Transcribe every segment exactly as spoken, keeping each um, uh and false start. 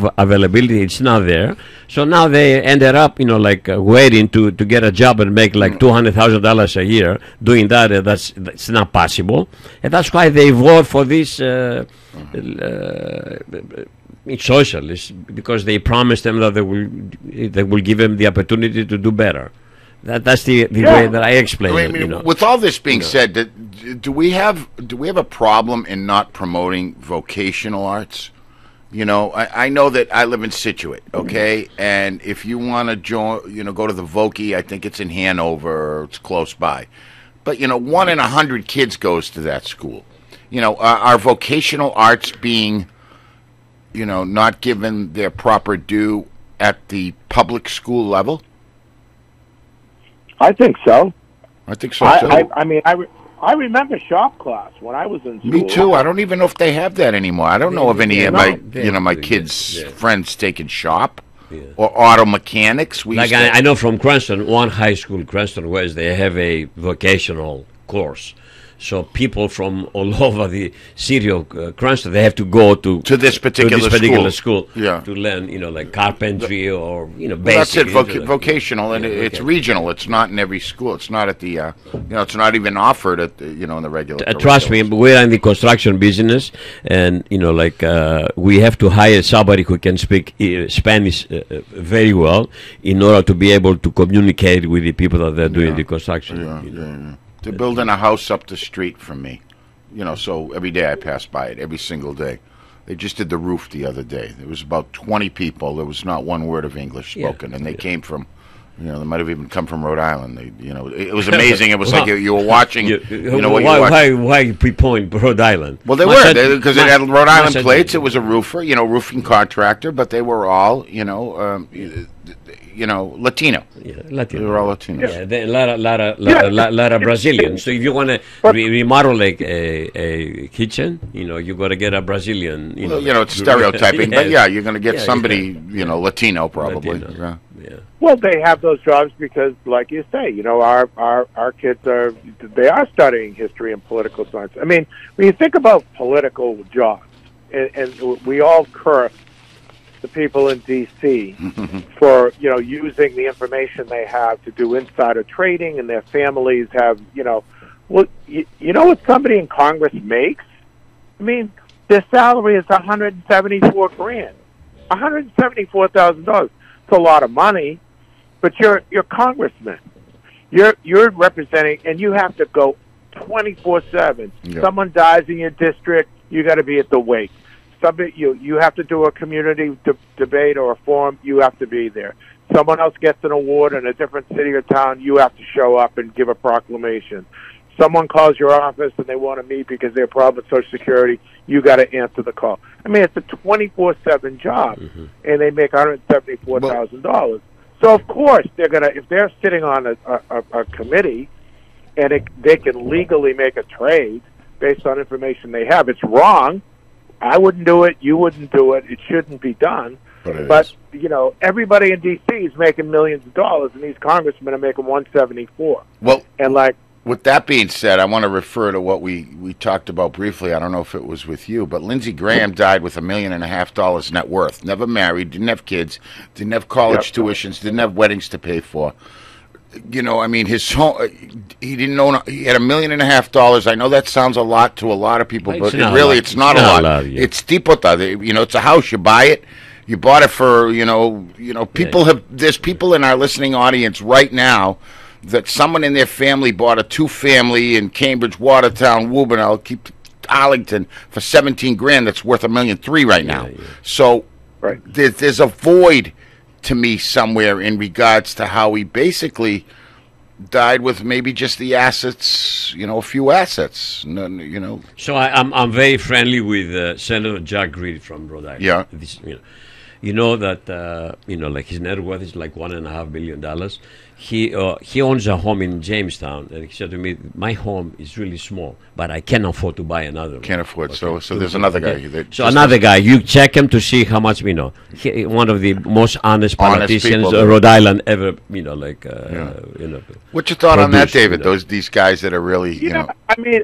av- availability, it's not there. So now they ended up, you know, like uh, waiting to, to get a job and make like two hundred thousand dollars a year. Doing that, uh, that's that's not possible, and that's why they vote for this uh, uh, socialists, because they promised them that they will they will give them the opportunity to do better. That that's the, the Yeah. way that I explain I it. mean, You know. with all this being You know. said, do, do we have do we have a problem in not promoting vocational arts? You know, I, I know that I live in Situate, okay, and if you want to join, you know, go to the Vokie, I think it's in Hanover, or it's close by. But you know, one in a hundred kids goes to that school. You know, are, are vocational arts being, you know, not given their proper due at the public school level? I think so. I think so I, too. I, I mean, I, re- I remember shop class when I was in school. Me too. I don't even know if they have that anymore. I don't know of any they of my, don't. you know, my They- kids' yeah. friends taking shop Yeah. or auto mechanics. We Like used to- I, I know from Cranston, one high school, Cranston West, they have a vocational course. So people from all over the city of uh, Cranston, they have to go to To this particular this particular school, Yeah. to learn, you know, like carpentry or you know, Well, that's basic. it. Voc- you know, like- vocational, and Yeah, it- it's okay. regional. It's not in every school. It's not at the, uh, you know, it's not even offered at, the, you know, in the regular. Uh, trust me, curriculums. we're in the construction business, and you know, like uh, we have to hire somebody who can speak uh, Spanish uh, uh, very well in order to be able to communicate with the people that they're doing Yeah. the construction. Yeah, you yeah, know. yeah. They're building a house up the street from me. You know, so every day I pass by it, every single day. They just did the roof the other day. There was about twenty people. There was not one word of English Yeah, spoken, and they yeah. came from, you know, they might have even come from Rhode Island. They, you know, it, it was amazing. It was like you, you were watching, you, know, what why, you watching. why, why pinpoint Rhode Island? Well, they Must were have- because it must- had Rhode Island must have- plates. It was a roofer, you know, roofing contractor, but they were all, you know, um, you know, Latino. Yeah, Latino. They were all Latinos. Yeah, there are a lot of, lot of, Yeah. lot, lot, lot of Brazilians. So if you want to But- re- remodel like a, a kitchen, you know, you got to get a Brazilian. You know, Well, you know, it's stereotyping, but yeah, you're going to get Yeah, somebody, yeah. you know, Latino probably. Latino. Yeah. Yeah. Well, they have those jobs because, like you say, you know, our, our, our kids are, they are studying history and political science. I mean, when you think about political jobs, and, and we all curse the people in D C for, you know, using the information they have to do insider trading, and their families have, you know, well, you, you know what somebody in Congress makes? I mean, their salary is one hundred seventy-four grand, one hundred seventy-four thousand dollars. It's a lot of money, but you're you're congressman. You're you're representing, and you have to go twenty-four seven. Yeah. Someone dies in your district, you got to be at the wake. Somebody you you have to do a community de- debate or a forum, you have to be there. Someone else gets an award in a different city or town, you have to show up and give a proclamation. Someone calls your office and they want to meet because they have a problem with Social Security, you got to answer the call. I mean, it's a twenty-four seven job, Mhm. and they make one hundred seventy-four thousand dollars. So of course they're gonna, if they're sitting on a, a, a committee, and it, they can legally make a trade based on information they have. It's wrong. I wouldn't do it. You wouldn't do it. It shouldn't be done. But it But is. you know, everybody in D C is making millions of dollars, and these congressmen are making one seventy-four. Well, And like, with that being said, I want to refer to what we, we talked about briefly. I don't know if it was with you, but Lindsey Graham died with a million and a half dollars net worth. Never married, didn't have kids, didn't have college Yep. tuitions, didn't have weddings to pay for. You know, I mean, his home, he didn't own, he had a million and a half dollars. I know that sounds a lot to a lot of people, It's but it not a really, lot. it's not It's a not lot. a lot, yeah. It's tipota. They- You know, it's a house. You buy it. You bought it for, you know, you know, people have, there's people in our listening audience right now that someone in their family bought a two-family in Cambridge, Watertown, Woburn, I'll keep Arlington for seventeen grand. That's worth a million three right now. Yeah, yeah. So Right. there, there's a void to me somewhere in regards to how he basically died with maybe just the assets, you know, a few assets, None, you know. So I, I'm I'm very friendly with uh, Senator Jack Reed from Rhode Island. Yeah. This, you know, you know that uh, you know, like his net worth is like one and a half billion dollars. He uh, he owns a home in Jamestown, and he said to me, "My home is really small, but I can't afford to buy another one." Can't afford. So, Okay. so there's another guy. Yeah. That So just another guy, you check him to see how much, you know, he, one of the most honest Honest politicians people. uh, Rhode Island ever, you know, like, uh, Yeah. you know. What's your thought on that, produced, David? you know. Those these guys that are really, you, you know, know, I mean,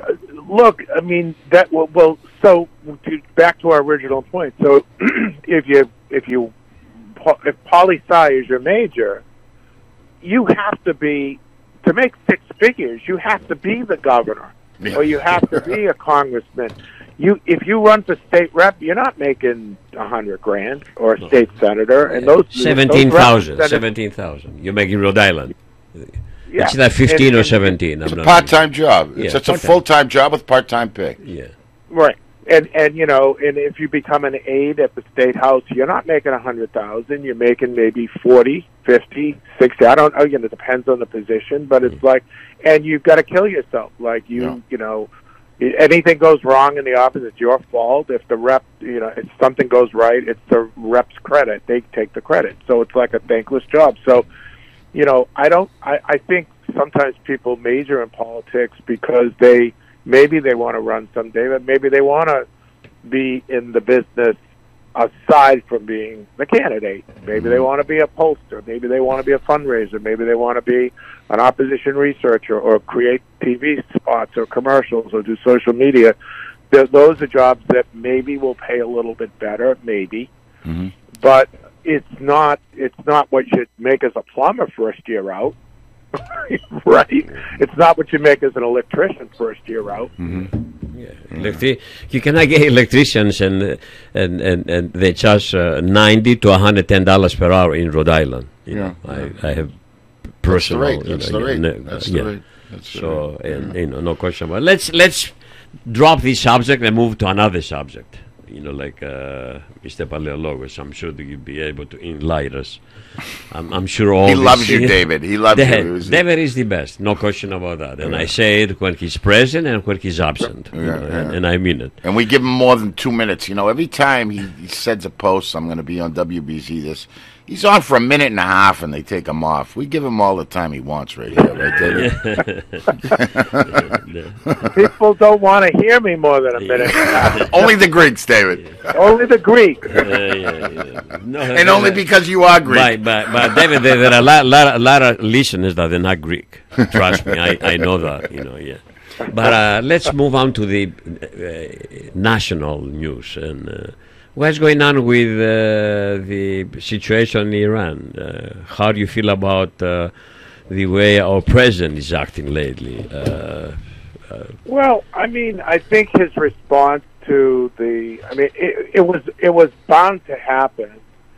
look, I mean that. Well, well so to, back to our original point. So if you if you if poli sci is your major, you have to be to make six figures. You have to be the governor, yeah. or you have to be a congressman. You, if you run for state rep, you're not making a hundred grand or a state senator, and those seventeen thousand. Seventeen thousand. You're making Rhode Island. Yeah. It's like fifteen and, or and, seventeen. It's I'm a part-time job. It's, yeah, it's a full-time job with part-time pay. Yeah. Right. And and you know, and if you become an aide at the state house, you're not making a hundred thousand. You're making maybe forty, fifty, sixty. I don't. Again, it depends on the position, but it's mm-hmm. like, and you've got to kill yourself. Like you, yeah. you know. Anything goes wrong in the office, it's your fault. If the rep, you know, if something goes right, it's the rep's credit. They take the credit. So it's like a thankless job. So, you know, I don't, I, I think sometimes people major in politics because they, maybe they want to run someday, but maybe they want to be in the business aside from being the candidate. Maybe they want to be a pollster. Maybe they want to be a fundraiser. Maybe they want to be an opposition researcher or create T V spots or commercials or do social media. Th- those are jobs that maybe will pay a little bit better, maybe. Mm-hmm. But it's not it's not what you make as a plumber first year out. Right? It's not what you make as an electrician first year out. Mm-hmm. Yeah. Electri- you cannot get electricians and uh, and, and and they charge uh, ninety to one hundred ten dollars per hour in Rhode Island. You yeah. know, I, I have personal. That's the rate. That's the rate. That's so and, you know, no question about it. Let's let's drop this subject and move to another subject. You know, like uh, Mister Paleologos, I'm sure that you'll be able to enlighten us. I'm, I'm sure all he loves you, David. He loves David, you. David is the best, no question about that. And yeah. I say it when he's present and when he's absent, yeah, you know, yeah. and, and I mean it. And we give him more than two minutes. You know, every time he, he sends a post, I'm going to be on W B Z this. He's on for a minute and a half, and they take him off. We give him all the time he wants right here, right, David? Yeah. People don't want to hear me more than a minute. Only the Greeks, David. Yeah. Only the Greeks. Uh, yeah, yeah. No, and only uh, because you are Greek. But, but, but David, there, there are a lot, lot, lot of listeners that are not Greek. Trust me, I, I know that. You know, yeah. But uh, let's move on to the uh, national news and. Uh, What's going on with uh, the situation in Iran? Uh, how do you feel about uh, the way our president is acting lately? Uh, uh, well, I mean, I think his response to the, I mean, it, it was it was bound to happen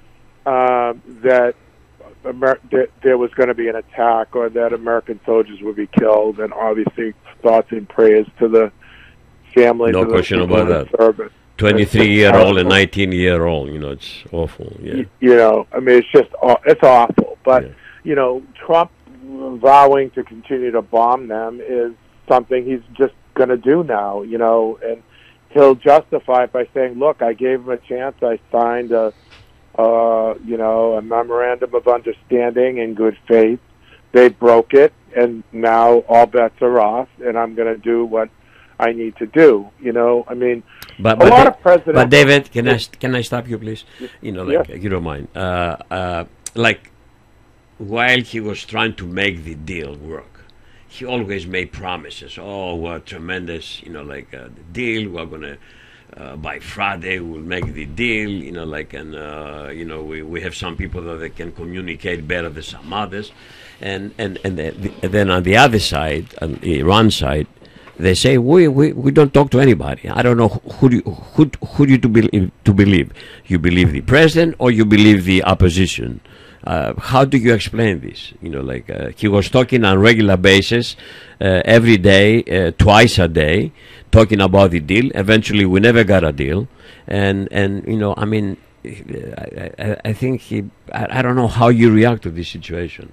um, that, Amer- that there was going to be an attack or that American soldiers would be killed, and obviously thoughts and prayers to the families. No of question the about that. Service. twenty-three-year-old and nineteen-year-old, you know, it's awful. Yeah. You, you know, I mean, it's just, it's awful. But, yeah. you know, Trump vowing to continue to bomb them is something he's just going to do now, you know, and he'll justify it by saying, look, I gave him a chance. I signed a, uh, you know, a memorandum of understanding in good faith. They broke it, and now all bets are off, and I'm going to do what I need to do, you know. I mean, but, a but lot da- of presidents. But David, can I can I stop you, please? You know, like yeah. you don't mind. Uh, uh, like while he was trying to make the deal work, he always made promises. Oh, what tremendous! You know, like uh, the deal. We're gonna uh, by Friday we'll make the deal. You know, like and uh, you know we, we have some people that they can communicate better than some others, and and and, the, the, and then on the other side, on the Iran side. They say we, we, we don't talk to anybody. I don't know who do you, who who do you to believe to believe. You believe the president or you believe the opposition. Uh, how do you explain this? You know, like uh, he was talking on regular basis, uh, every day, uh, twice a day, talking about the deal. Eventually, we never got a deal, and and you know, I mean, I, I, I think he. I, I don't know how you react to this situation.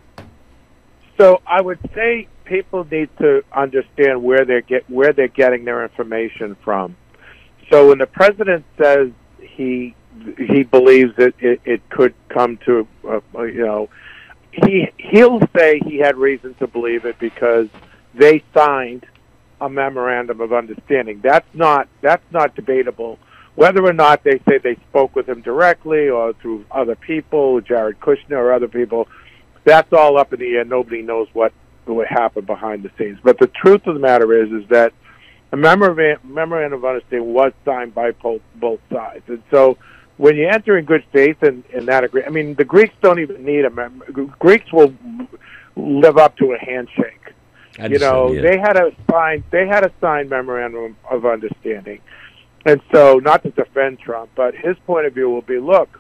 So I would say people need to understand where they get where they're getting their information from. So when the president says he he believes that it, it could come to uh, you know he he'll say he had reason to believe it because they signed a memorandum of understanding. That's not that's not debatable. Whether or not they say they spoke with him directly or through other people, Jared Kushner or other people. That's all up in the air. Nobody knows what what happened behind the scenes. But the truth of the matter is, is that a memorandum, memorandum of understanding was signed by both, both sides. And so when you enter in good faith in, in that agreement, I mean, the Greeks don't even need a mem- Greeks will live up to a handshake. You know, yeah. they had a signed they had a signed memorandum of understanding. And so, not to defend Trump, but his point of view will be, look,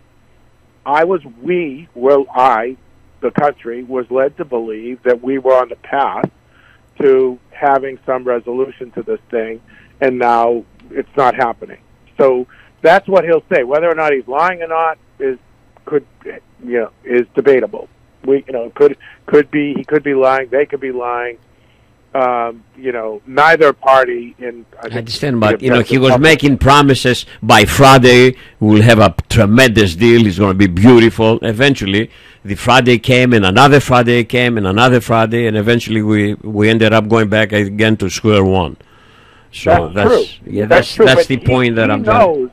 I was, we, well, I, the country, was led to believe that we were on the path to having some resolution to this thing, and now it's not happening. So that's what he'll say. Whether or not he's lying or not is could you know is debatable. We you know could could be he could be lying. They could be lying. Um, you know, neither party in. I, I understand, but you know, he was making promises. By Friday, we'll have a tremendous deal. It's going to be beautiful. Eventually, the Friday came, and another Friday came, and another Friday, and eventually, we we ended up going back again to square one. So that's, that's true. yeah, that's that's true. that's the he, point that he I'm. Knows,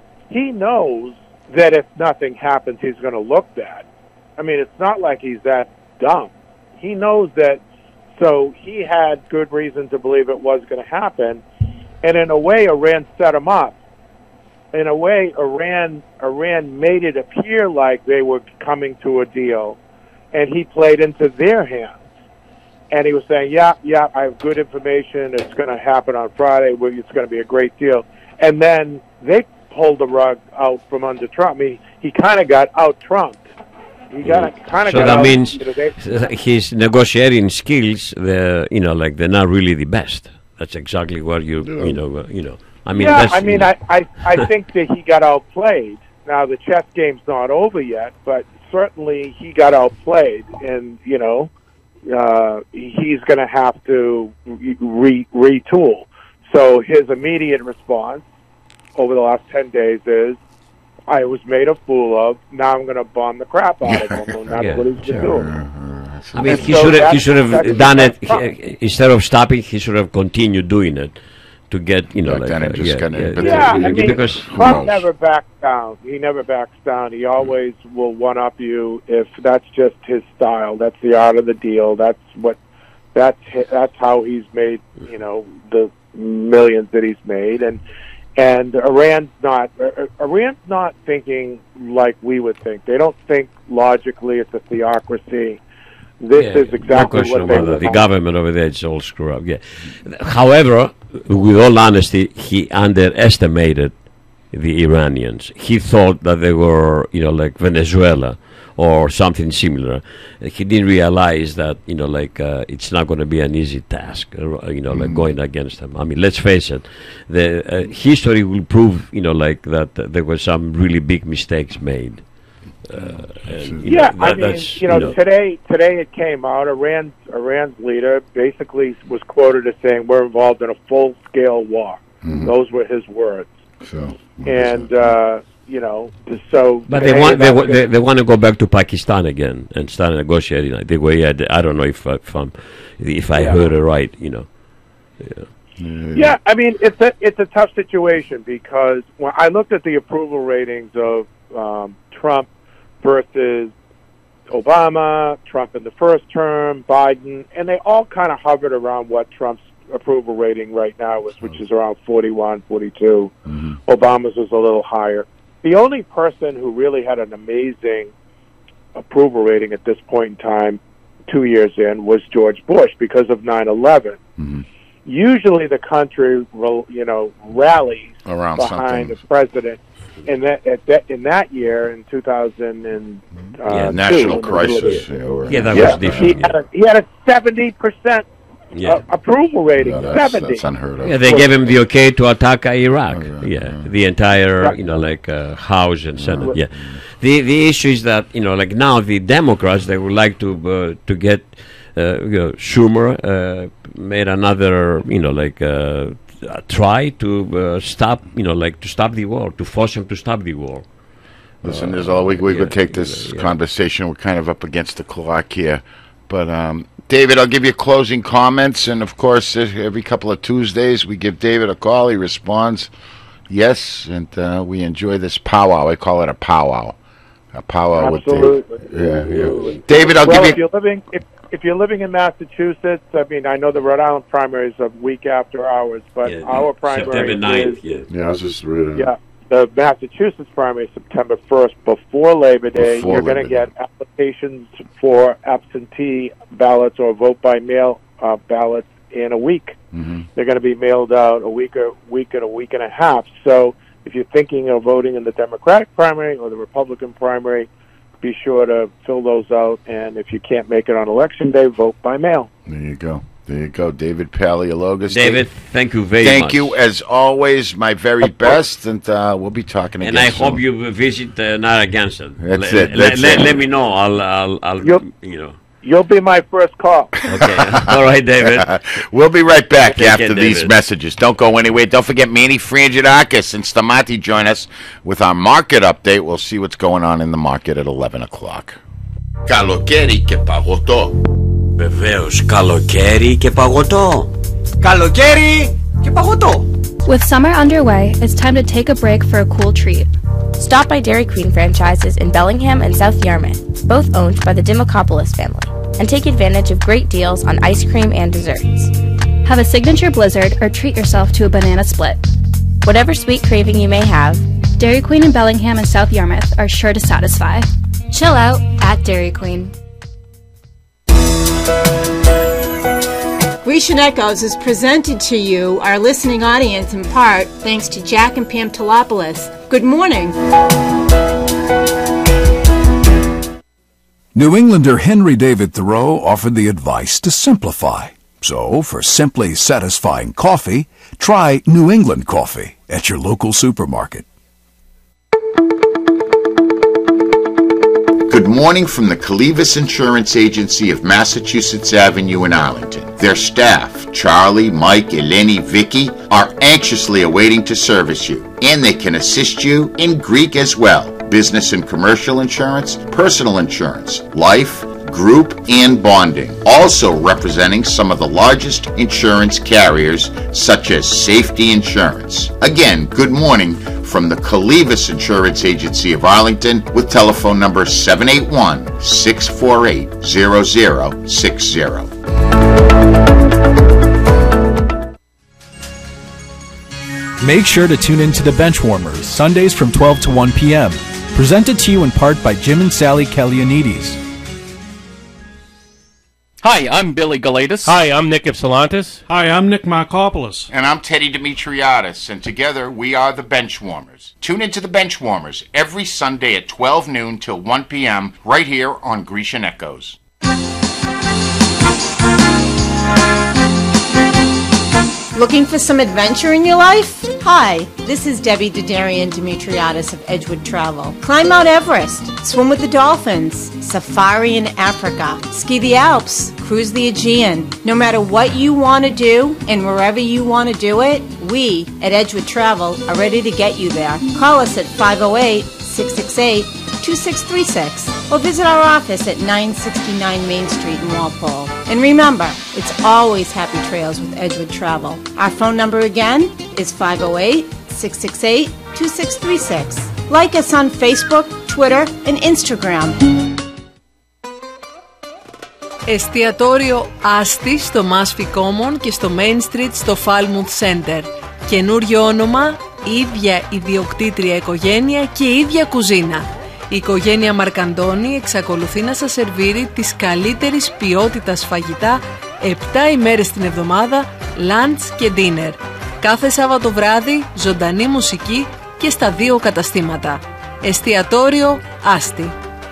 he knows that if nothing happens, he's going to look bad. I mean, it's not like he's that dumb. He knows that. So he had good reason to believe it was going to happen. And in a way, Iran set him up. In a way, Iran Iran made it appear like they were coming to a deal, and he played into their hands. And he was saying, yeah, yeah, I have good information. It's going to happen on Friday. It's going to be a great deal. And then they pulled the rug out from under Trump. I mean, he kind of got out-Trumped. He got kind of so got that out, means you know, they, his negotiating skills, they're, you know, like they're not really the best. That's exactly what you, you know, uh, you know. I mean, yeah, that's, I mean, I, I, I think that he got outplayed. Now the chess game's not over yet, but certainly he got outplayed, and you know, uh, he's going to have to re- retool. So his immediate response over the last ten days is, I was made a fool of. Now I'm going to bomb the crap out of him. And that's yeah, what he's sure. doing. I mean, and he so should have. He should have done it he, instead of stopping. He should have continued doing it to get, you know, yeah, like then uh, it just yeah, kinda, yeah, but yeah, the, I mean, because Trump never backs down. He never backs down. He always will one up you if that's just his style. That's the art of the deal. That's what. That's that's how he's made, you know, the millions that he's made. And. And Iran's not Iran's not thinking like we would think. They don't think logically. It's a theocracy. This yeah, is exactly no what they the, the government over there is all screwed up. Yeah. However, with all honesty, he underestimated the Iranians. He thought that they were, you know, like Venezuela or something similar. He didn't realize that, you know, like uh, it's not going to be an easy task, uh, you know, like mm. going against them. I mean, let's face it, the uh, history will prove, you know, like that uh, there were some really big mistakes made. Uh, and, yeah, know, that, I mean, that's, you know, you know, today today it came out. Iran's Iran's leader basically was quoted as saying, "We're involved in a full-scale war." Mm-hmm. Those were his words. So, and. Uh, You know, so. But they want they, they, they want to go back to Pakistan again and start negotiating. I think we had, I don't know if I, if, I'm, if I yeah. heard it right. You know. Yeah. yeah, I mean it's a it's a tough situation because when I looked at the approval ratings of um, Trump versus Obama, Trump in the first term, Biden, and they all kind of hovered around what Trump's approval rating right now is, which is around forty-one, forty-two. Mm-hmm. Obama's was a little higher. The only person who really had an amazing approval rating at this point in time, two years in, was George Bush because of nine eleven. Mm-hmm. Usually the country, you know, rallies around behind something. the president. In that, at that, in that year, in two thousand and uh, yeah, national two, crisis. Yeah, that yeah, was different. He had a, he had a seventy percent Yeah. Uh, approval rating, no, that's, seventy. That's unheard of. Yeah, they gave him the okay to attack Iraq. Oh, yeah, yeah, yeah. the entire, right. you know, like uh, House and Senate. Right. Yeah, the the issue is that, you know, like now the Democrats, they would like to uh, to get, uh, you know, Schumer uh, made another, you know, like uh, try to uh, stop, you know, like to stop the war, to force him to stop the war. Listen, there's all we we yeah, could take this yeah. conversation. We're kind of up against the clock here, but. um David, I'll give you closing comments, and of course, every couple of Tuesdays we give David a call. He responds, yes, and uh, we enjoy this powwow. I call it a powwow, a powwow Absolutely. with David. Yeah, yeah. David, I'll well, give if you. You're living, if, if you're living in Massachusetts, I mean, I know the Rhode Island primary is a week after ours, but Yeah, our primary September ninth, is yeah. Yeah, I was just reading. yeah. The Massachusetts primary is September first, before Labor Day. Before You're going to Labor get applications for absentee ballots or vote by mail uh, ballots in a week. Mm-hmm. They're going to be mailed out a week, a week, and a week and a half. So if you're thinking of voting in the Democratic primary or the Republican primary, be sure to fill those out. And if you can't make it on Election Day, vote by mail. There you go. There you go, David Paleologos. David, thank you very thank much. you as always. My very best, and uh, we'll be talking again. And I soon. hope you will visit uh, Narragansett. That's Le- it, le- that's le- it. Let me know. I'll, I'll, I'll Yep. you know. You'll be my first call. Okay. All right, David. We'll be right back Take after care, these David. messages. Don't go anywhere. Don't forget Manny Frangidakis and Stamati join us with our market update. We'll see what's going on in the market at eleven o'clock. Καλοκαίρι και παγωτό. Βεβαίως, καλοκαίρι και παγωτό. Καλοκαίρι και παγωτό. With summer underway, it's time to take a break for a cool treat. Stop by Dairy Queen franchises in Bellingham and South Yarmouth, both owned by the Dimokopoulos family, and take advantage of great deals on ice cream and desserts. Have a signature blizzard or treat yourself to a banana split. Whatever sweet craving you may have, Dairy Queen in Bellingham and South Yarmouth are sure to satisfy. Chill out at Dairy Queen. Grecian Echoes is presented to you, our listening audience, in part thanks to Jack and Pam Telopoulos. Good morning. New Englander Henry David Thoreau offered the advice to simplify. So, for simply satisfying coffee, try New England coffee at your local supermarket. Good morning from the Calivas Insurance Agency of Massachusetts Avenue in Arlington. Their staff, Charlie, Mike, Eleni, Vicky, are anxiously awaiting to service you, and they can assist you in Greek as well. Business and commercial insurance, personal insurance, life, group, and bonding. Also representing some of the largest insurance carriers, such as Safety Insurance. Again, good morning from the Calivas Insurance Agency of Arlington with telephone number seven eight one, six four eight, zero zero six zero. Make sure to tune in to the Benchwarmers, Sundays from twelve to one p.m. Presented to you in part by Jim and Sally Kalianides. Hi, I'm Billy Galatis. Hi, I'm Nick Ypsilantis. Hi, I'm Nick Markopoulos. And I'm Teddy Dimitriadis, and together we are the Benchwarmers. Tune into the Benchwarmers every Sunday at twelve noon till one p.m. right here on Grecian Echoes. Looking for some adventure in your life? Hi, this is Debbie Didarian Dimitriadis of Edgewood Travel. Climb Mount Everest, swim with the dolphins, safari in Africa, ski the Alps, cruise the Aegean. No matter what you want to do and wherever you want to do it, we at Edgewood Travel are ready to get you there. Call us at five oh eight, six six eight, two six three six or visit our office at nine sixty-nine Main Street in Walpole. And remember, it's always happy trails with Edgewood Travel. Our phone number again is five oh eight, six six eight, two six three six. Like us on Facebook, Twitter, and Instagram. Εστιατόριο Άστη στο Mashpee Common και στο Main Street στο Falmouth Center. Καινούριο όνομα, ίδια ιδιοκτήτρια οικογένεια και ίδια κουζίνα. Η οικογένεια Μαρκαντώνη εξακολουθεί να σας σερβίρει της καλύτερης ποιότητας φαγητά επτά ημέρες την εβδομάδα, lunch και dinner. Κάθε Σάββατο βράδυ, ζωντανή μουσική και στα δύο καταστήματα. Εστιατόριο Άστη.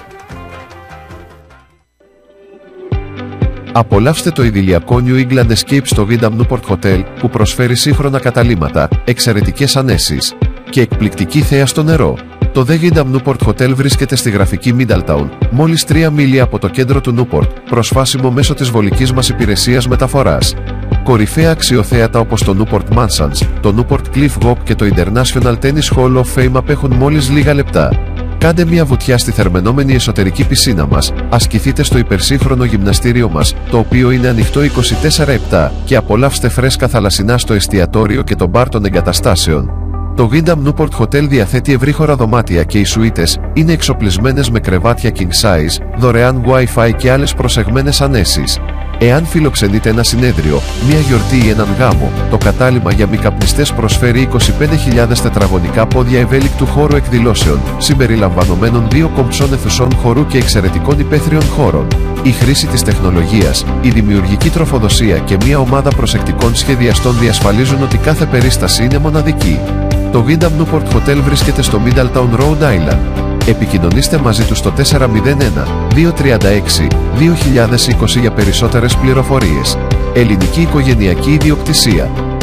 Απολαύστε το ιδηλιακό New England Escape στο Wyndham Newport Hotel που προσφέρει σύγχρονα καταλύματα, εξαιρετικές ανέσεις και εκπληκτική θέα στο νερό. Το The Wyndham Newport Hotel βρίσκεται στη γραφική Middletown, μόλις τρία μίλια από το κέντρο του Newport, προσβάσιμο μέσω της βολικής μας υπηρεσίας μεταφοράς. Κορυφαία αξιοθέατα όπως το Newport Mansions, το Newport Cliff Walk και το International Tennis Hall of Fame απέχουν μόλις λίγα λεπτά. Κάντε μια βουτιά στη θερμαινόμενη εσωτερική πισίνα μας, ασκηθείτε στο υπερσύγχρονο γυμναστήριο μας, το οποίο είναι ανοιχτό είκοσι τέσσερα επτά και απολαύστε φρέσκα θαλασσινά στο εστιατόριο και το μπαρ των εγκαταστάσεων. Το Wyndham Newport Hotel διαθέτει ευρύχωρα δωμάτια και οι σουίτες είναι εξοπλισμένες με κρεβάτια king size, δωρεάν Wi-Fi και άλλες προσεγμένες ανέσεις. Εάν φιλοξενείτε ένα συνέδριο, μια γιορτή ή έναν γάμο, το κατάλημα για μη καπνιστές προσφέρει είκοσι πέντε χιλιάδες τετραγωνικά πόδια ευέλικτου χώρου εκδηλώσεων, συμπεριλαμβανομένων δύο κομψών αιθουσών χορού και εξαιρετικών υπαίθριων χώρων. Η χρήση της τεχνολογίας, η δημιουργική τροφοδοσία και μια ομάδα προσεκτικών σχεδιαστών διασφαλίζουν ότι κάθε περίσταση είναι μοναδική. Το Wyndham Newport Hotel βρίσκεται στο Middletown, Rhode Island. Επικοινωνήστε μαζί του στο τέσσερα μηδέν ένα δύο τρία έξι δύο χιλιάδες είκοσι για περισσότερες πληροφορίες. Ελληνική οικογενειακή ιδιοκτησία.